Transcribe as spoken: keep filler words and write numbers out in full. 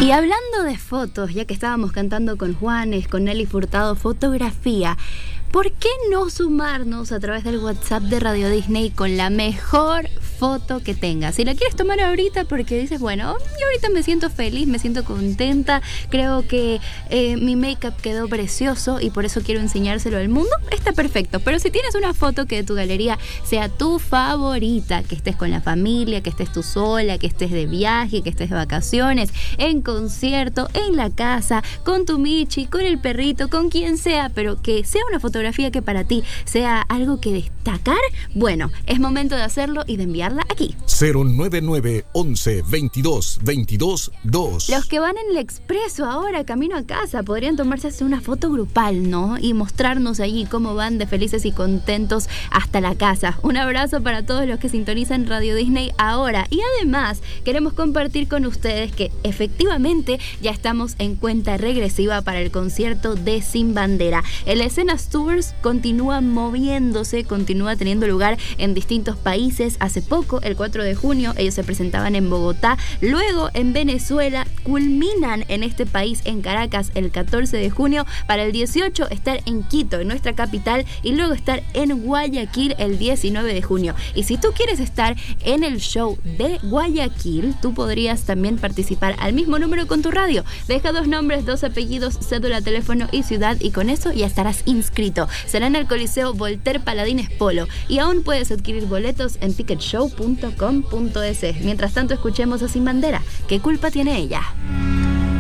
Y hablando de fotos, ya que estábamos cantando con Juanes, con Nelly Furtado, fotografía, ¿por qué no sumarnos a través del WhatsApp de Radio Disney con la mejor foto que tengas? Si la quieres tomar ahorita porque dices, bueno, yo ahorita me siento feliz, me siento contenta, creo que eh, mi make-up quedó precioso y por eso quiero enseñárselo al mundo, está perfecto. Pero si tienes una foto que de tu galería sea tu favorita, que estés con la familia, que estés tú sola, que estés de viaje, que estés de vacaciones, en concierto, en la casa, con tu Michi, con el perrito, con quien sea, pero que sea una fotografía que para ti sea algo que destacar, bueno, es momento de hacerlo y de enviarla aquí. cero nueve nueve once veintidós veintidós dos. Los que van en el expreso ahora, camino a casa, podrían tomarse una foto grupal, ¿no? Y mostrarnos allí cómo van de felices y contentos hasta la casa. Un abrazo para todos los que sintonizan Radio Disney ahora. Y además, queremos compartir con ustedes que efectivamente ya estamos en cuenta regresiva para el concierto de Sin Bandera. El Escenas Tours continúa moviéndose, continúa teniendo lugar en distintos países. Hace poco, el cuatro de junio, ellos se presentaban en Bogotá, luego en Venezuela, culminan en este país, en Caracas, el catorce de junio, para el dieciocho estar en Quito, en nuestra capital, y luego estar en Guayaquil el diecinueve de junio. Y si tú quieres estar en el show de Guayaquil, tú podrías también participar al mismo número con tu radio. Deja dos nombres, dos apellidos, cédula, teléfono y ciudad, y con eso ya estarás inscrito. Será en el Coliseo Voltaire Paladines Polo, y aún puedes adquirir boletos en ticket show punto com punto es. Mientras tanto, escuchemos a Sin Bandera. ¿Qué culpa tiene ella?